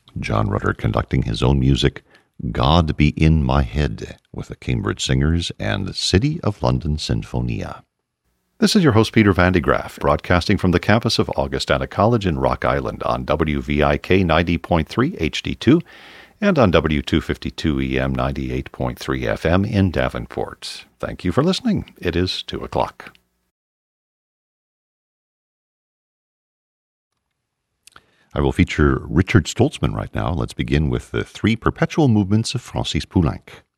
John Rutter conducting his own music, God Be in My Head, with the Cambridge Singers and City of London Sinfonia. This is your host, Peter Van de Graaff, broadcasting from the campus of Augustana College in Rock Island on WVIK 90.3 HD2 and on W252 EM 98.3 FM in Davenport. Thank you for listening. It is 2 o'clock. I will feature Richard Stoltzman right now. Let's begin with the three perpetual movements of Francis Poulenc.